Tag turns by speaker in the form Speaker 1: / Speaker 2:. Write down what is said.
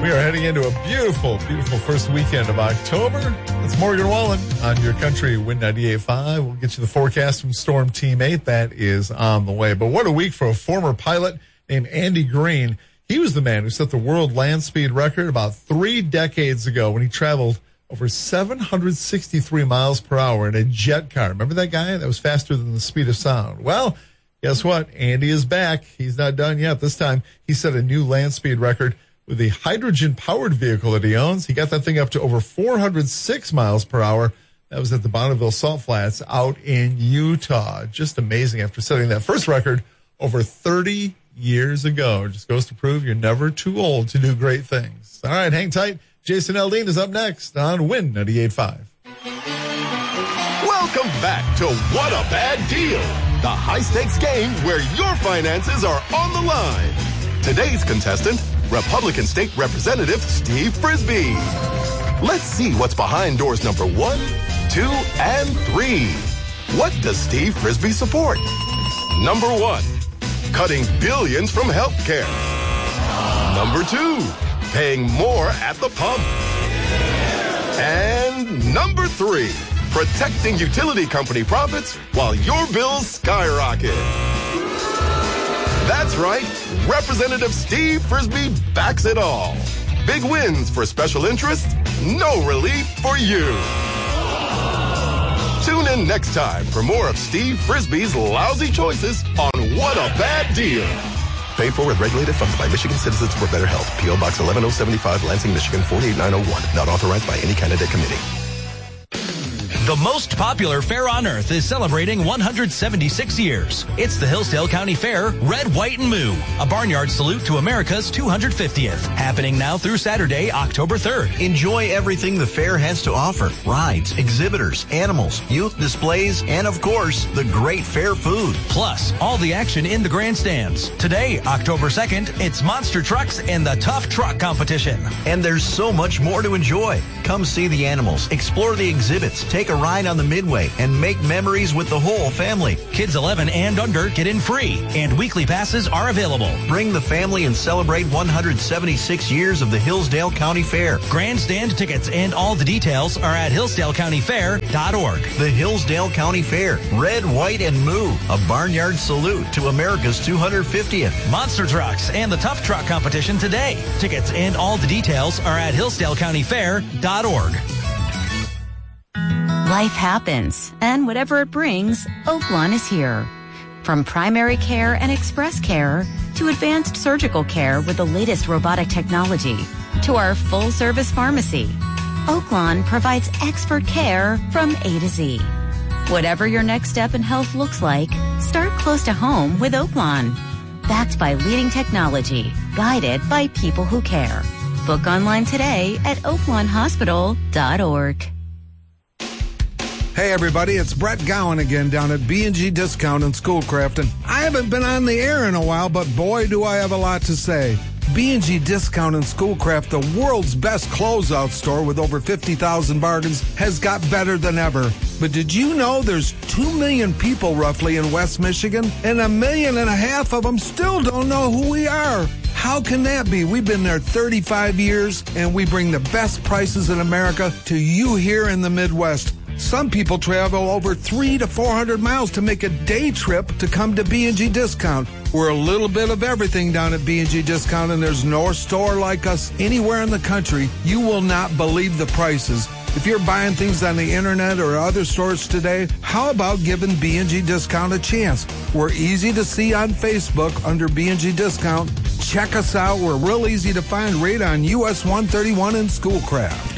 Speaker 1: We are heading into a beautiful, beautiful first weekend of October. It's Morgan Wallen on your country, Wind 98.5. We'll get you the forecast from Storm Team 8. That is on the way. But what a week for a former pilot named Andy Green. He was the man who set the world land speed record about 3 decades ago when he traveled over 763 miles per hour in a jet car. Remember that guy? That was faster than the speed of sound. Well, guess what? Andy is back. He's not done yet. This time, he set a new land speed record with the hydrogen-powered vehicle that he owns. He got that thing up to over 406 miles per hour. That was at the Bonneville Salt Flats out in Utah. Just amazing after setting that first record over 30 years ago. Just goes to prove you're never too old to do great things. All right, hang tight. Jason Aldean is up next on Wind 98.5.
Speaker 2: Welcome back to What a Bad Deal, the high-stakes game where your finances are on the line. Today's contestant, Republican State Representative Steve Frisbee. Let's see what's behind doors number 1, 2, and 3. What does Steve Frisbee support? Number 1, cutting billions from healthcare. Number 2, paying more at the pump. And number 3, protecting utility company profits while your bills skyrocket. That's right. Representative Steve Frisbee backs it all. Big wins for special interests, no relief for you. Tune in next time for more of Steve Frisbee's lousy choices on What a Bad Deal. Paid for and regulated, funded by Michigan Citizens for Better Health. P.O. Box 11075, Lansing, Michigan 48901. Not authorized by any candidate committee.
Speaker 3: The most popular fair on earth is celebrating 176 years. It's the Hillsdale County Fair, Red, White, and Moo, a barnyard salute to America's 250th. Happening now through Saturday, October 3rd.
Speaker 4: Enjoy everything the fair has to offer. Rides, exhibitors, animals, youth displays, and of course, the great fair food.
Speaker 3: Plus, all the action in the grandstands. Today, October 2nd, it's Monster Trucks and the Tough Truck Competition.
Speaker 4: And there's so much more to enjoy. Come see the animals, explore the exhibits, take a ride on the Midway, and make memories with the whole family.
Speaker 3: Kids 11 and under get in free, and weekly passes are available.
Speaker 4: Bring the family and celebrate 176 years of the Hillsdale County Fair.
Speaker 3: Grandstand tickets and all the details are at hillsdalecountyfair.org.
Speaker 4: The Hillsdale County Fair, Red, White, and Moo, a barnyard salute to America's 250th.
Speaker 3: Monster Trucks and the Tough Truck Competition today. Tickets and all the details are at hillsdalecountyfair.org.
Speaker 5: Life happens, and whatever it brings, Oaklawn is here. From primary care and express care to advanced surgical care with the latest robotic technology to our full-service pharmacy, Oaklawn provides expert care from A to Z. Whatever your next step in health looks like, start close to home with Oaklawn. Backed by leading technology, guided by people who care. Book online today at oaklawnhospital.org.
Speaker 6: Hey everybody, it's Brett Gowan again down at B&G Discount in Schoolcraft, and I haven't been on the air in a while, but boy do I have a lot to say. B&G Discount in Schoolcraft, the world's best closeout store with over 50,000 bargains, has got better than ever. But did you know there's 2 million people roughly in West Michigan, and 1.5 million of them still don't know who we are? How can that be? We've been there 35 years, and we bring the best prices in America to you here in the Midwest. Some people travel over 300 to 400 miles to make a day trip to come to B&G Discount. We're a little bit of everything down at B&G Discount, and there's no store like us anywhere in the country. You will not believe the prices. If you're buying things on the internet or other stores today, how about giving B&G Discount a chance? We're easy to see on Facebook under B&G Discount. Check us out. We're real easy to find right on US 131 in Schoolcraft.